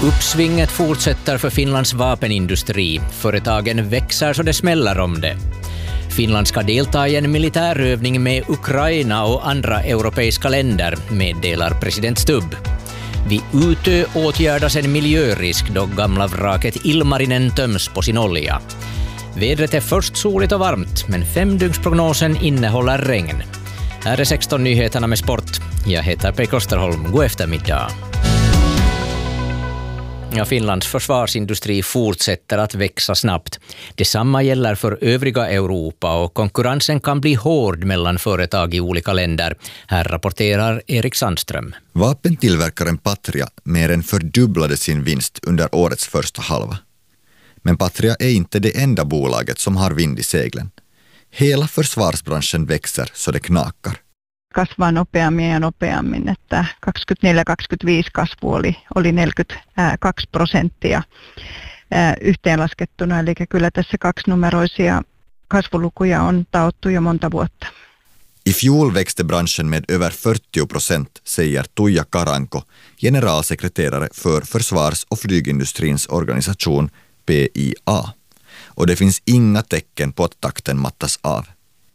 Uppsvinget fortsätter för Finlands vapenindustri. Företagen växer så det smäller om det. Finland ska delta i en militärövning med Ukraina och andra europeiska länder, meddelar president Stubb. Vid Utö åtgärdas en miljörisk då gamla vraket Ilmarinen töms på sin olja. Vädret är först soligt och varmt, men 5-dygnsprognosen innehåller regn. Här är 16 nyheterna med sport. Jag heter Pekka Osterholm. God eftermiddag. Ja, Finlands försvarsindustri fortsätter att växa snabbt. Detsamma gäller för övriga Europa och konkurrensen kan bli hård mellan företag i olika länder. Här rapporterar Erik Sandström. Vapentillverkaren Patria mer än fördubblade sin vinst under årets första halva. Men Patria är inte det enda bolaget som har vind i seglen. Hela försvarsbranschen växer så det knakar. Kasvaa nopeammin ja nopeammin, että 24-25 kasvu oli 42% yhteenlaskettuna, eli kyllä tässä kaksinumeroisia kasvulukuja on taottu jo monta vuotta. I fjol växte branschen med över 40%, säger Tuija Karanko, generalsekreterare för försvars- och flygindustrins organisation PIA. Och det finns inga tecken på att takten mattas av.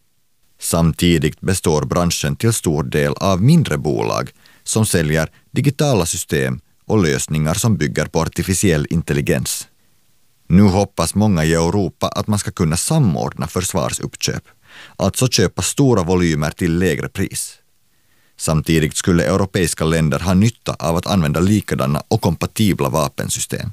Samtidigt består branschen till stor del av mindre bolag som säljer digitala system och lösningar som bygger på artificiell intelligens. Nu hoppas många i Europa att man ska kunna samordna försvarsuppköp, alltså köpa stora volymer till lägre pris. Samtidigt skulle europeiska länder ha nytta av att använda likadana och kompatibla vapensystem.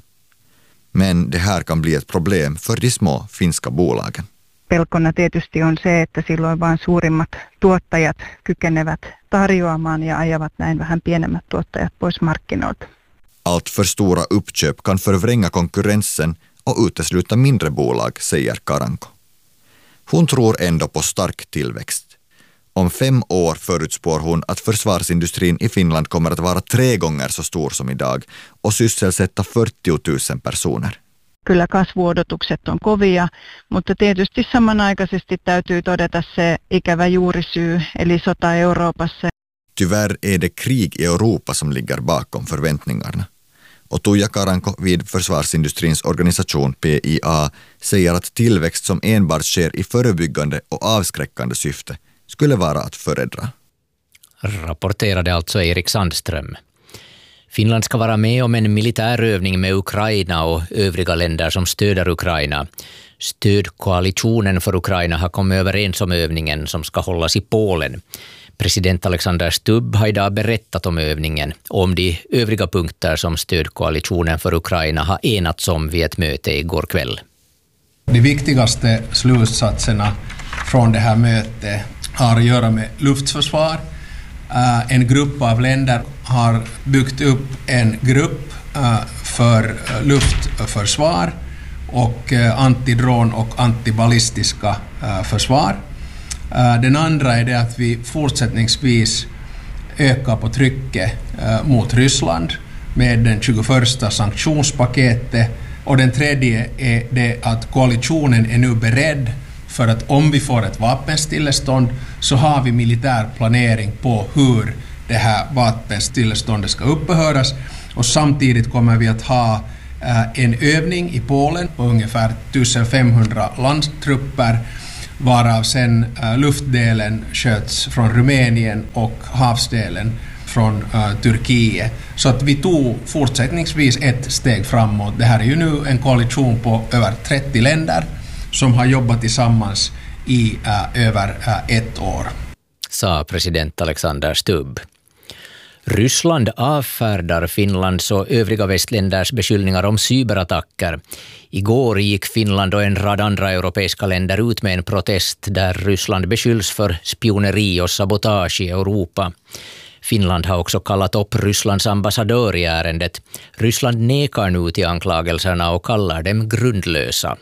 Men det här kan bli ett problem för de små finska bolagen. Pelkona tietysti on se, että silloin vain suurimmat tuottajat kykenevät tarjoamaan ja ajavat näin vähän pienemmät tuottajat pois markkinoilta. Allt för stora uppköp kan förvränga konkurrensen och utesluta mindre bolag, säger Karanko. Hon tror ändå på stark tillväxt. Om 5 år förutspår hon att försvarsindustrin i Finland kommer att vara 3 gånger så stor som idag och sysselsätta 40 000 personer. Kyllä kasvuodotukset on kovia, mutta tietysti samanaikaisesti täytyy todeta se ikävä juurisyy, eli sota Euroopassa. Tyvärr är det krig i Europa som ligger bakom förväntningarna. Och Tuija Karanko vid försvarsindustrins organisation PIA säger att tillväxt som enbart sker i förebyggande och avskräckande syfte skulle vara att föredra. Rapporterade alltså Erik Sandström. Finland ska vara med om en militärövning med Ukraina och övriga länder som stöder Ukraina. Stödkoalitionen för Ukraina har kommit överens om övningen som ska hållas i Polen. President Alexander Stubb har idag berättat om övningen och om de övriga punkter som stödkoalitionen för Ukraina har enats om vid ett möte igår kväll. De viktigaste slutsatserna från det här mötet har att göra med luftförsvar. En grupp av länder har byggt upp en grupp för luftförsvar och antidron och antiballistiska försvar. Den andra är det att vi fortsättningsvis ökar på trycket mot Ryssland med den 21 sanktionspaketet, och den tredje är det att koalitionen är nu beredd för att om vi får ett vapenstillestånd så har vi militär planering på hur det här vapenstilleståndet ska upphöras, och samtidigt kommer vi att ha en övning i Polen på ungefär 1500 landtrupper, varav sen luftdelen sköts från Rumänien och havsdelen från Turkiet. Så att vi tog fortsättningsvis ett steg framåt. Det här är ju nu en koalition på över 30 länder som har jobbat tillsammans i över 1 år. Sa president Alexander Stubb. Ryssland avfärdar Finlands och övriga västländers beskyllningar om cyberattacker. Igår gick Finland och en rad andra europeiska länder ut med en protest där Ryssland beskylls för spioneri och sabotage i Europa. Finland har också kallat upp Rysslands ambassadör i ärendet. Ryssland nekar nu till anklagelserna och kallar dem grundlösa.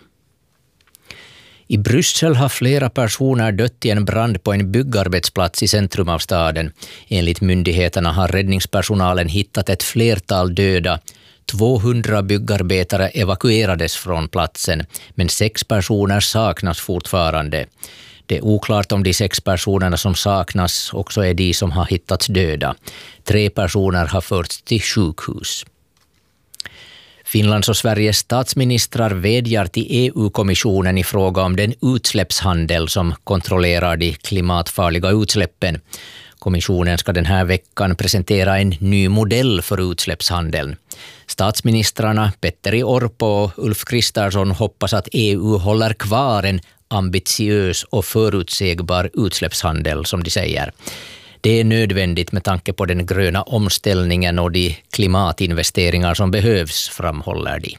I Bryssel har flera personer dött i en brand på en byggarbetsplats i centrum av staden. Enligt myndigheterna har räddningspersonalen hittat ett flertal döda. 200 byggarbetare evakuerades från platsen, men 6 personer saknas fortfarande. Det är oklart om de 6 personerna som saknas också är de som har hittats döda. 3 personer har förts till sjukhus. Finlands och Sveriges statsministrar vädjar till EU-kommissionen i fråga om den utsläppshandel som kontrollerar de klimatfarliga utsläppen. Kommissionen ska den här veckan presentera en ny modell för utsläppshandeln. Statsministrarna Petteri Orpo och Ulf Kristersson hoppas att EU håller kvar en ambitiös och förutsägbar utsläppshandel, som de säger. Det är nödvändigt med tanke på den gröna omställningen och de klimatinvesteringar som behövs, framhåller de.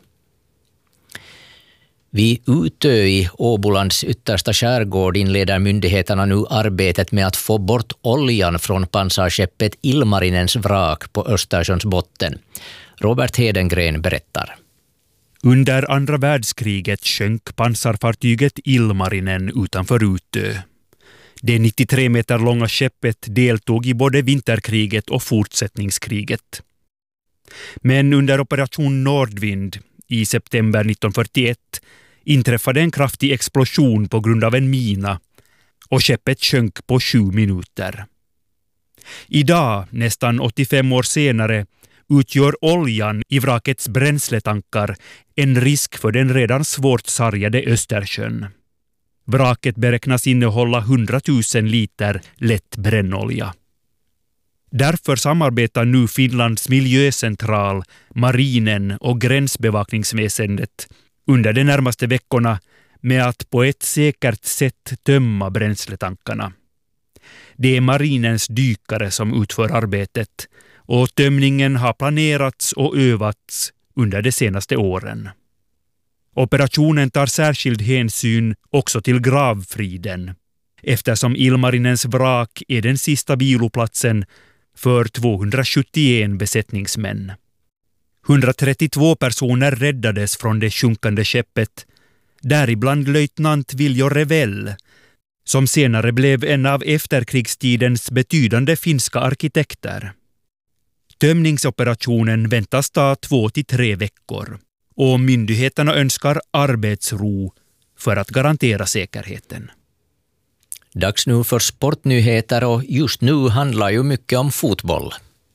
Vid Utö i Åbolands yttersta skärgård inleder myndigheterna nu arbetet med att få bort oljan från pansarskeppet Ilmarinens vrak på Östersjöns botten. Robert Hedengren berättar. Under andra världskriget sjönk pansarfartyget Ilmarinen utanför Utö. Det 93 meter långa skeppet deltog i både vinterkriget och fortsättningskriget. Men under operation Nordvind i september 1941 inträffade en kraftig explosion på grund av en mina och skeppet sjönk på 7 minuter. Idag, nästan 85 år senare, utgör oljan i vrakets bränsletankar en risk för den redan svårt sargade Östersjön. Vraket beräknas innehålla 100 000 liter lätt brännolja. Därför samarbetar nu Finlands miljöcentral, marinen och gränsbevakningsväsendet under de närmaste veckorna med att på ett säkert sätt tömma bränsletankarna. Det är marinens dykare som utför arbetet och tömningen har planerats och övats under de senaste åren. Operationen tar särskild hänsyn också till gravfriden, eftersom Ilmarinens vrak är den sista viloplatsen för 271 besättningsmän. 132 personer räddades från det sjunkande skeppet, däribland löjtnant Viljo Revell, som senare blev en av efterkrigstidens betydande finska arkitekter. Tömningsoperationen väntas ta 2 till 3 veckor. Och myndigheterna önskar arbetsro för att garantera säkerheten. Dags nu för sportnyheter och just nu handlar ju mycket om fotboll.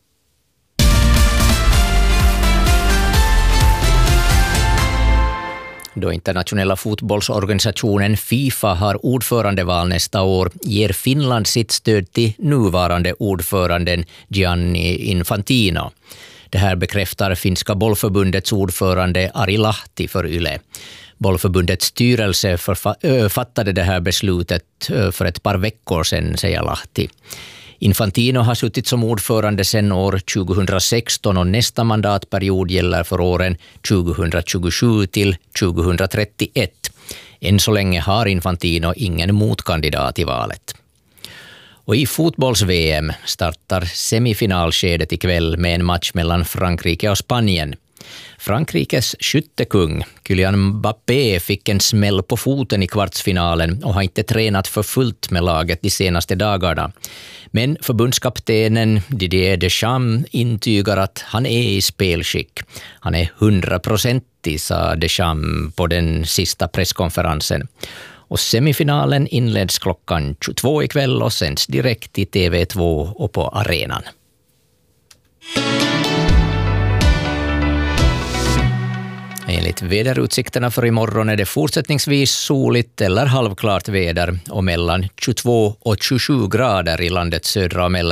Då internationella fotbollsorganisationen FIFA har ordförandeval nästa år ger Finland sitt stöd till nuvarande ordföranden Gianni Infantino. Det här bekräftar finska bollförbundets ordförande Ari Lahti för Yle. Bollförbundets styrelse fattade det här beslutet för ett par veckor sedan, säger Lahti. Infantino har suttit som ordförande sedan år 2016 och nästa mandatperiod gäller för åren 2027 till 2031. Än så länge har Infantino ingen motkandidat i valet. Och i fotbolls-VM startar semifinalskedet ikväll med en match mellan Frankrike och Spanien. Frankrikes skyttekung Kylian Mbappé fick en smäll på foten i kvartsfinalen och har inte tränat för fullt med laget de senaste dagarna. Men förbundskaptenen Didier Deschamps intygar att han är i spelskick. Han är 100%, sa Deschamps på den sista presskonferensen. Och semifinalen inleds klockan 22 ikväll och sänds direkt i TV2 och på arenan. Enligt väderutsikterna för imorgon är det fortsättningsvis soligt eller halvklart väder och mellan 22 och 27 grader i landets södra och